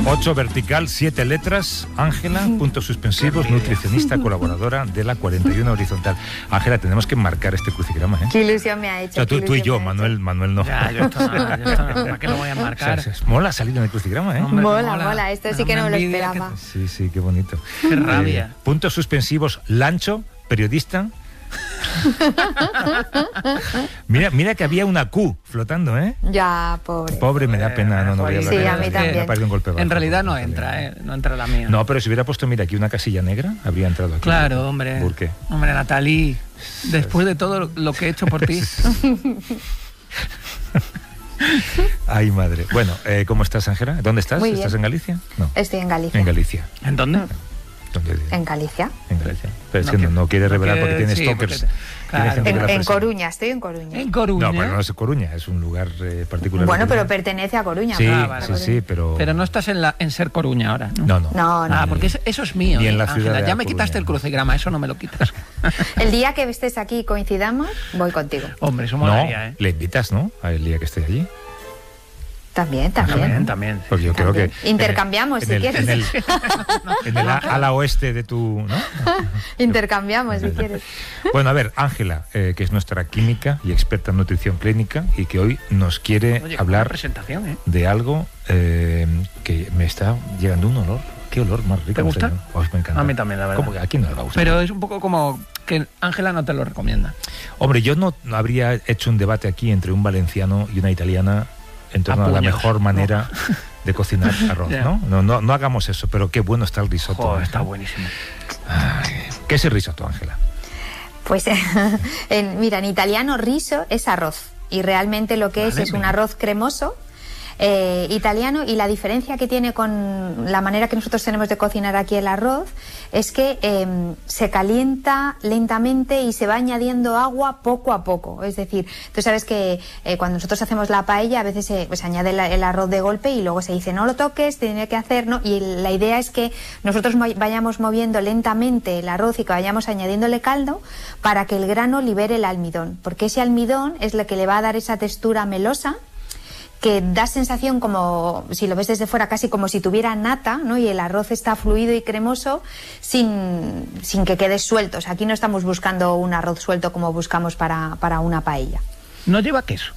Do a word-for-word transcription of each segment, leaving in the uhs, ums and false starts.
ocho vertical, siete letras. Ángela, puntos suspensivos, nutricionista, colaboradora de la cuarenta y uno horizontal. Ángela, tenemos que marcar este crucigrama, ¿eh? Qué ilusión me ha hecho. O sea, tú, tú y yo, Manuel, Manuel no. Ya, yo esto no, yo esto no, ¿para qué lo voy a marcar? O sea, mola salir en el crucigrama, ¿eh? Hombre, mola, mola, mola, esto sí que no me lo esperaba. Que... Sí, sí, qué bonito. Qué rabia. Eh, puntos suspensivos, Lancho, periodista. mira, mira que había una Q flotando, ¿eh? Ya, pobre. Pobre, me da pena, no, no voy a hablar. Sí, a mí también. Un golpe bajo, en realidad no bajo, entra, ¿eh? No entra la mía. No, pero si hubiera puesto, mira, aquí una casilla negra, habría entrado aquí. Claro, hombre. ¿Por qué? Hombre, Natalí, después de todo lo que he hecho por ti. Ay, madre. Bueno, eh, ¿cómo estás, Ángela? ¿Dónde estás? Muy ¿Estás bien. en Galicia? No. Estoy en Galicia. En Galicia. ¿En dónde? ¿Dónde? En Galicia. En Galicia. Pero es No que no, quiere- no quiere revelar no porque quiere- tiene sí, stalkers. porque- Tiene claro. gente que En, la en persigue. Coruña, estoy en Coruña. En Coruña. No, pero no es Coruña, es un lugar eh, particular. Bueno, de pero Coruña. pertenece a Coruña. Sí, Ah, vale, sí, vale. sí, pero... Pero no estás en, la, en Ser Coruña ahora, ¿no? No, no. No, no. Ah, porque eso, eso es mío. Ni en la eh, ciudad Ángela. de Ya me Coruña, quitaste el no. crucigrama, eso no me lo quitas. El día que estés aquí y coincidamos, voy contigo. Hombre, eso No, molaría, ¿eh? le invitas, ¿no? El día que esté allí. También, también. También, también. sí. Porque yo creo También. que... Intercambiamos, en si el, quieres. En el, en el a- ala oeste de tu... ¿no? Intercambiamos, si quieres. Bueno, a ver, Ángela, eh, que es nuestra química y experta en nutrición clínica y que hoy nos quiere Oye, hablar una presentación, ¿eh? de algo eh, que me está llegando un olor. ¿Qué olor más rico? ¿Te gusta? Pues me encanta. A mí también, la verdad. ¿Cómo que a quién no le va a gustar? Pero es un poco como que Ángela no te lo recomienda. Hombre, yo no no habría hecho un debate aquí entre un valenciano y una italiana en torno A a, la puños, mejor no. manera de cocinar arroz, Ya. ¿no? No, no, no hagamos eso, pero qué bueno está el risotto. Joder, Ángela. está buenísimo. Ay, ¿qué es el risotto, Ángela? Pues, en, mira, en italiano riso es arroz. Y realmente lo que es Vale, es un venga. arroz cremoso eh, italiano. Y la diferencia que tiene con la manera que nosotros tenemos de cocinar aquí el arroz es que eh, se calienta lentamente y se va añadiendo agua poco a poco. Es decir, tú sabes que eh, cuando nosotros hacemos la paella a veces se, pues, se añade la- el arroz de golpe y luego se dice no lo toques, tiene que hacer, ¿no? Y el- la idea es que nosotros mo- vayamos moviendo lentamente el arroz y que vayamos añadiéndole caldo para que el grano libere el almidón, porque ese almidón es lo que le va a dar esa textura melosa que da sensación como, si lo ves desde fuera, casi como si tuviera nata, ¿no? Y el arroz está fluido y cremoso sin, sin que quede suelto. O sea, aquí no estamos buscando un arroz suelto como buscamos para, para una paella. No lleva queso.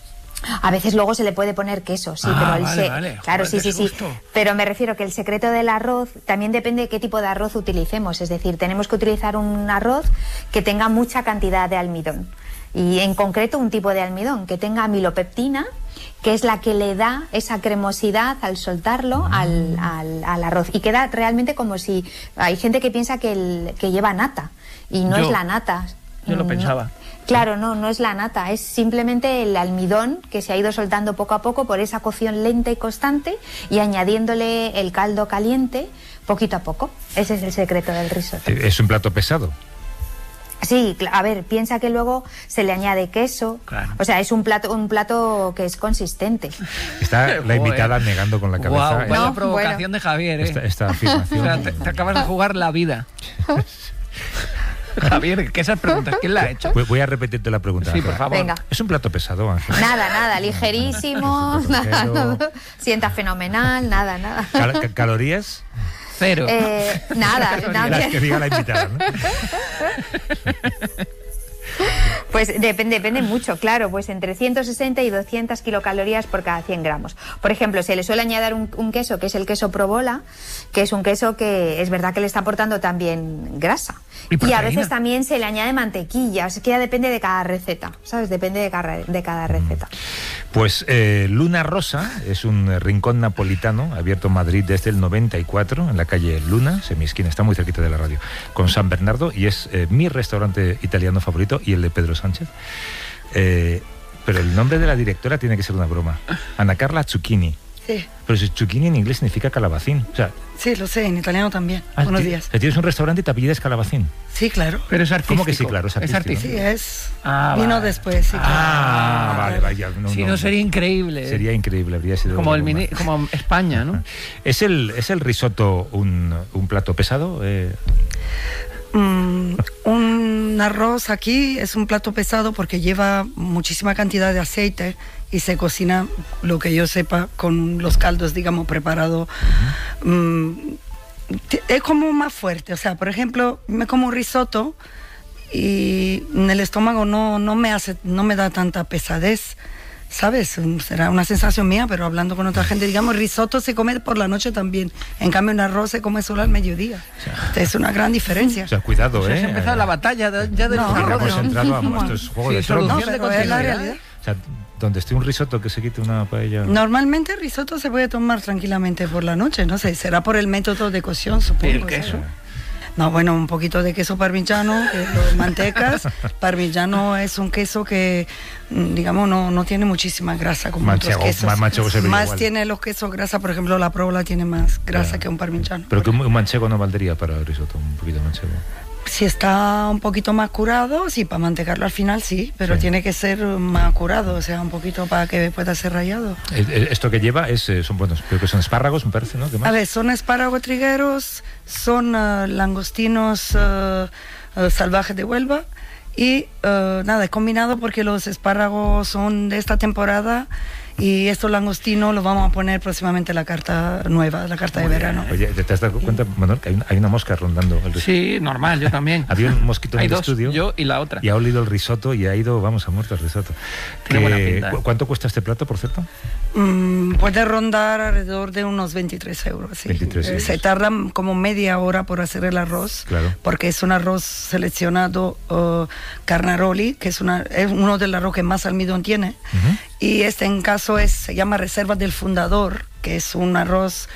A veces luego se le puede poner queso, sí, Ah, pero el vale, se- vale. claro, Joder, sí, qué sí, sí. susto. Pero me refiero que el secreto del arroz también depende de qué tipo de arroz utilicemos. Es decir, tenemos que utilizar un arroz que tenga mucha cantidad de almidón. Y en concreto un tipo de almidón que tenga amilopeptina, que es la que le da esa cremosidad al soltarlo al, al, al arroz. Y queda realmente como si... Hay gente que piensa que, el, que lleva nata y no Yo- es la nata. yo lo No. pensaba. Claro, no, no es la nata, es simplemente el almidón que se ha ido soltando poco a poco por esa cocción lenta y constante y añadiéndole el caldo caliente poquito a poco. Ese es el secreto del risotto. Eh, Es un plato pesado. Sí, cl- a ver, piensa que luego se le añade queso. Claro. O sea, es un plato, un plato que es consistente. Está la Joder. invitada negando con la cabeza Guau, eh, vaya No, provocación bueno. de Javier, ¿eh? esta, esta O afirmación. sea, te, te acabas de jugar la vida. Javier, que esas preguntas, ¿quién la ha hecho? Voy- Voy a repetirte la pregunta. Sí, Ángela. por favor. Venga. Es un plato pesado, Ángela. Nada, nada, ligerísimo, Es un poco nada, ligero. nada. Sienta fenomenal, nada, nada. Cal- ca- ¿Calorías? Cero. Eh, nada, nada. Las que diga la invitada, ¿no? Pues depende, depende mucho, claro, pues entre ciento sesenta y doscientas kilocalorías por cada cien gramos. Por ejemplo, se le suele añadir un, un queso que es el queso provola, que es un queso que es verdad que le está aportando también grasa. Y Y, a proteína. veces también se le añade mantequilla, es que ya depende de cada receta, ¿sabes? Depende de cada, de cada receta. Pues eh, Luna Rosa es un eh, rincón napolitano abierto en Madrid desde el noventa y cuatro, en la calle Luna, semiesquina, está muy cerquita de la radio, con San Bernardo, y es eh, mi restaurante italiano favorito y el de Pedro Sánchez. Eh, pero el nombre de la directora tiene que ser una broma. Ana Carla Zucchini. Sí, Pero si zucchini en inglés significa calabacín. O sea, sí, lo sé, en italiano también. ah, Buenos ti- días. o sea, tienes un restaurante y te apellidas calabacín. Sí, claro. Pero es artístico. ¿Cómo que sí? Claro, es artístico. Sí, es. Ah, Vino vale. después, sí. Ah, claro. vale, vaya. No, Si no, sería increíble. Sería increíble, habría sido como, una el broma. mini, como España, ¿no? ¿Es el, ¿Es el risotto un, un plato pesado? Eh, Mm, un un arroz aquí es un plato pesado porque lleva muchísima cantidad de aceite y se cocina, lo que yo sepa, con los caldos, digamos, preparados. Uh-huh. um, es como más fuerte. O sea, por ejemplo, me como un risotto y en el estómago no, no, me hace, no me da tanta pesadez. ¿Sabes? Será una sensación mía, pero hablando con otra gente, digamos, risotto se come por la noche también. En cambio, un arroz se come solo al mediodía. O sea, es una gran diferencia. O sea, cuidado, ¿eh? O sea, se ha empezado la batalla de, ya de no, los arroces. Hemos entrado, vamos, esto es juego sí, de tronos. No, pero es la realidad. O sea, donde esté un risotto que se quite una paella. Normalmente el risotto se puede tomar tranquilamente por la noche, no sé, será por el método de cocción, supongo. ¿Y el queso? No, bueno, un poquito de queso parmigiano, eh, mantecas. Parmigiano es un queso que, digamos, no, no tiene muchísima grasa como manchego, otros quesos. Más, manchego se más igual. Tiene los quesos grasa, por ejemplo, la provola tiene más grasa claro. que un parmigiano. Pero que un, un manchego no valdría para el risotto, un poquito de manchego. Si está un poquito más curado, sí, para mantecarlo al final sí, pero sí. Tiene que ser más curado, o sea, un poquito para que pueda ser rallado. Esto que lleva es, son buenos, creo que son espárragos, me parece, ¿no? ¿Qué más? A ver, son espárragos trigueros, son uh, langostinos uh, uh, salvajes de Huelva y uh, nada, es combinado porque los espárragos son de esta temporada. Y estos langostinos los vamos a poner próximamente en la carta nueva, la carta Muy de verano. Bien. Oye, ¿te has dado cuenta, Manuel, que hay una, hay una mosca rondando el risotto? Sí, normal, yo también. Había un mosquito en hay el dos, estudio. Yo y la otra. Y ha olido el risotto y ha ido, vamos, a muerto el risotto. Tiene buena pinta, ¿eh? ¿Cuánto cuesta este plato, por cierto? Mm, puede rondar alrededor de unos veintitrés euros. ¿Sí? veintitrés euros. Se tarda como media hora por hacer el arroz, claro. Porque es un arroz seleccionado uh, Carnaroli, que es, una, es uno del arroz que más almidón tiene. Uh-huh. Y este en caso es, se llama Reserva del Fundador, que es un arroz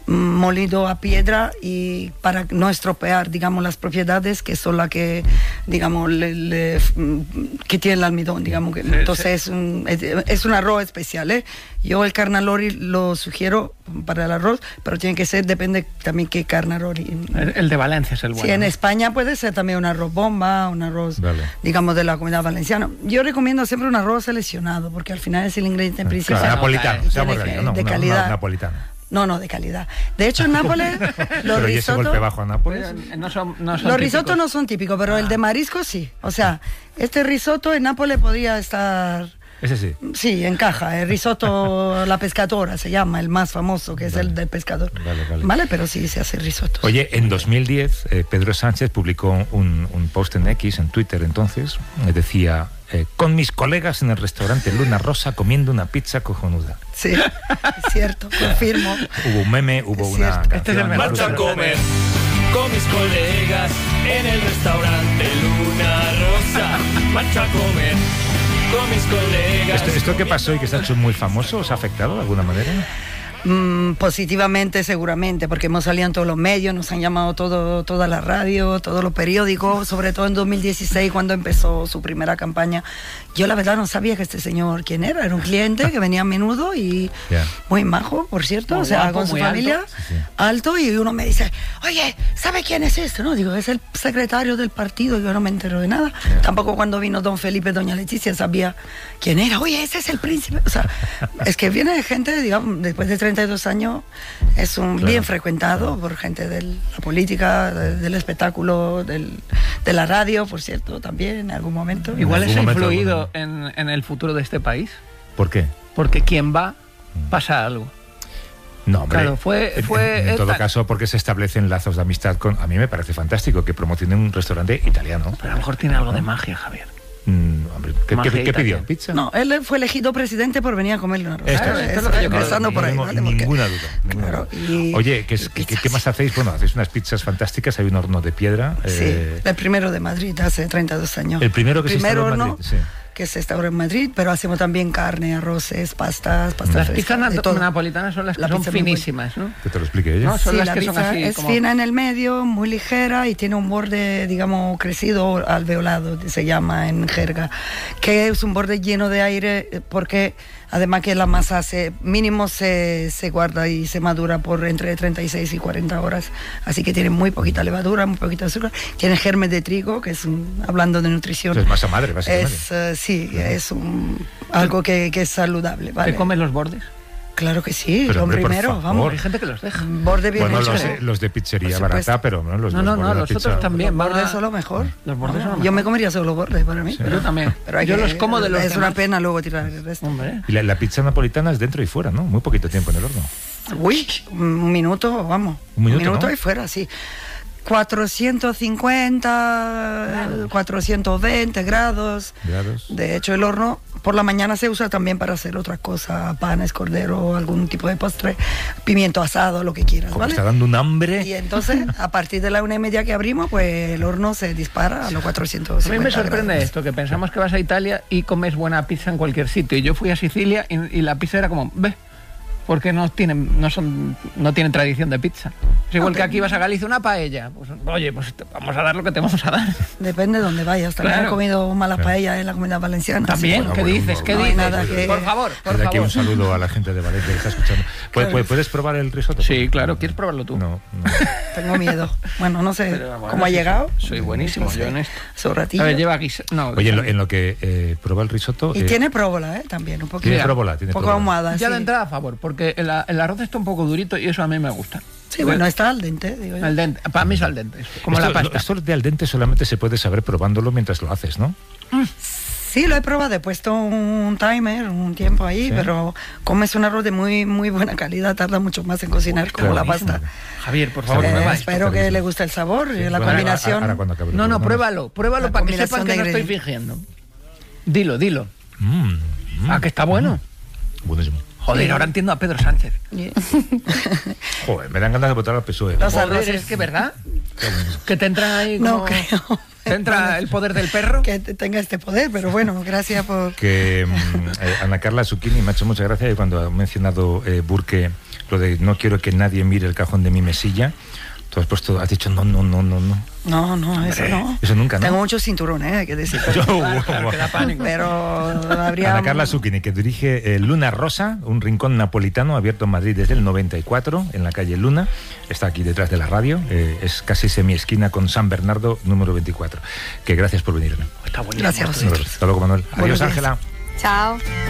molido a piedra y para no estropear, digamos, las propiedades que son las que, digamos, le, le, que tiene el almidón, digamos. Que, sí, entonces sí. Es, un, es, es un arroz especial, ¿eh? Yo el carnaroli lo sugiero para el arroz, pero tiene que ser, depende también qué carnaroli. El, el de Valencia es el bueno. Sí, en ¿no? España puede ser también un arroz bomba, un arroz, vale. Digamos, de la Comunidad Valenciana. Yo recomiendo siempre un arroz seleccionado, porque al final es el ingrediente principal. Claro, napolitano, seamos que, no, de no, calidad. No, napolitano. No, no, de calidad. De hecho, en Nápoles, los pero ¿y ese golpe bajo a Nápoles? No son, no son los risotos no son típicos, pero ah. el de marisco sí. O sea, este risotto en Nápoles podría estar... Ese sí. Sí, encaja. El risotto La Pescadora se llama, el más famoso, que es vale. el del pescador. Vale, vale. Vale, pero sí se hace risotto. Oye, en dos mil diez, eh, Pedro Sánchez publicó un, un post en X, en Twitter entonces, eh, decía... Eh, con mis colegas en el restaurante Luna Rosa comiendo una pizza cojonuda. Sí, es cierto, confirmo. Hubo un meme, hubo es una canción. Este es el Marcho a comer con mis colegas en el restaurante Luna Rosa. Marcho a comer con mis colegas. ¿Esto, esto que pasó y que se ha hecho muy famoso os ha afectado de alguna manera? Mm, positivamente seguramente, porque hemos salido en todos los medios, nos han llamado todo, toda la radio, todos los periódicos, sobre todo en dos mil dieciséis cuando empezó su primera campaña. Yo la verdad no sabía que este señor quién era, era un cliente que venía a menudo y yeah. muy majo, por cierto, muy o sea, guapo, con su familia, alto. Sí, sí. alto, y uno me dice, oye, ¿sabe quién es este? No, digo, es el secretario del partido, yo no me entero de nada. Yeah. Tampoco cuando vino don Felipe, doña Leticia sabía quién era, oye, ese es el príncipe. O sea, es que viene gente, digamos, después de treinta y dos años, es un claro. bien frecuentado claro. por gente de la política, de, del espectáculo, del, de la radio, por cierto, también en algún momento. Igual es influido en, en el futuro de este país. ¿Por qué? Porque quien va, pasa algo. No, hombre, claro, fue, fue en, en todo caso, porque se establecen lazos de amistad con... A mí me parece fantástico que promocionen un restaurante italiano. Pero a lo mejor tiene algo de magia, Javier. Mm, hombre, ¿qué, ¿qué, ¿qué pidió? ¿Pizza? No, él fue elegido presidente por venir a comerle una rosa. Esto, esto es lo que yo creo. Por ahí, ¿vale? Ninguna duda. Ninguna claro, duda. Y, Oye, ¿qué, ¿qué, ¿qué más hacéis? Bueno, hacéis unas pizzas fantásticas, hay un horno de piedra. Sí, eh... el primero de Madrid, hace treinta y dos años. El primero que el se instauró en horno, Madrid, sí. que se instauró en Madrid, pero hacemos también carne, arroces, pastas, pastas Las frescas, pizzas napolitanas son las que la son finísimas, ¿no? Que te lo explique ella. No, son sí, las la que pizza son así es como... fina en el medio, muy ligera y tiene un borde, digamos, crecido, alveolado, se llama en jerga, que es un borde lleno de aire porque además que la masa se, mínimo se, se guarda y se madura por entre treinta y seis y cuarenta horas, así que tiene muy poquita levadura, muy poquita azúcar, tiene germen de trigo, que es un, hablando de nutrición. Es masa madre, básicamente. Es, uh, sí, claro. es un, algo que, que es saludable. ¿vale? ¿Te comes los bordes? Claro que sí, Pero, lo hombre, por primero, favor. vamos. Hay gente que los deja. Borde bien Bueno, hecho. los, ¿eh? los de pizzería Por supuesto. barata, pero no los No, los no, bordes no, de los pizza. otros también. Los van bordes a- son lo mejor. Los bordes son lo Yo mejor. me comería solo bordes para mí. Yo también. Pero hay Yo que- los como de los Es una demás. pena luego tirar el resto. Hombre. Y la, la pizza napolitana es dentro y fuera, ¿no? Muy poquito tiempo en el horno. Uy, un minuto, vamos. Un minuto, ¿no? y fuera, sí. cuatrocientos cincuenta, cuatrocientos veinte grados. Grados. De hecho, el horno por la mañana se usa también para hacer otras cosas, panes, cordero, algún tipo de postre, pimiento asado, lo que quieras, Como ¿vale? está dando un hambre. Y entonces, a partir de la una y media que abrimos, pues el horno se dispara a los cuatrocientos A mí cincuenta me sorprende grados. esto, que pensamos que vas a Italia y comes buena pizza en cualquier sitio. Y yo fui a Sicilia y, y la pizza era como, ve, porque no tienen, no son, no tienen tradición de pizza. Es igual Ok. que aquí vas a Galicia una paella. Pues, oye, pues te vamos a dar lo que te vamos a dar. Depende de dónde vayas. También Claro. he comido malas Claro. paellas en la comunidad valenciana. También, así Ah, ¿qué bueno, dices? no, ¿Qué no hay dices? nada que- Por favor, por Desde aquí favor. un saludo a la gente de Valencia que está escuchando. ¿Puedes, Claro. ¿puedes probar el risotto? Sí, claro, ¿quieres probarlo tú? No, no. que Tengo miedo. Bueno, no sé Pero, bueno, cómo ha sí, llegado. Soy buenísimo, No sé. yo en esto. Su ratillo. A ver, lleva guisa... No, Oye, en lo, guisa- en lo que eh, prueba el risotto... Y eh, tiene próbola, ¿eh? También, un poquito. tiene Mira, próbola, tiene un poco próbola. ahumada, Ya sí. de entrada a favor, porque el, el arroz está un poco durito y eso a mí me gusta. Sí, bueno, está al dente, digo yo. Al dente, para mí es al dente, como esto, la pasta. Esto de al dente solamente se puede saber probándolo mientras lo haces, ¿no? Sí, lo he probado, he puesto un timer, un tiempo ahí, Sí. pero como es un arroz de muy muy buena calidad, tarda mucho más en cocinar como la buenísimo. pasta. Javier, por favor, Eh, no me vayas. espero que le guste el sabor y la Bueno, combinación. ahora- ahora cuando acabe el No, no, programa. pruébalo, pruébalo La para que combinación sepan que de no estoy ingredientes. fingiendo. Dilo, dilo. Mm, mm, Ah, que está bueno. buenísimo. Joder, ahora entiendo a Pedro Sánchez. Joder, me dan ganas de votar al P S O E. Los Joder, arroces. es que verdad. Que te entra ahí No como... creo. Te entra el poder del perro. Que te- tenga este poder, pero bueno, gracias por... Que mm, eh, Ana Carla Zucchini me ha hecho mucha gracia y cuando ha mencionado eh, Burke lo de no quiero que nadie mire el cajón de mi mesilla, tú has puesto, has dicho no, no, no, no, no. No, no, eso no. Eso nunca, ¿no? Tengo muchos cinturones, ¿eh? Hay que decir. Yo- Claro, que da pánico. Pero habría... Ana Carla Zucchini, que dirige eh, Luna Rosa, un rincón napolitano abierto en Madrid desde el noventa y cuatro, en la calle Luna. Está aquí detrás de la radio, eh, es casi semi-esquina con San Bernardo, número veinticuatro. Que gracias por venir. Está buenísimo. Gracias a vosotros. Hasta luego, Manuel. Buenos Adiós, días. Ángela. Chao.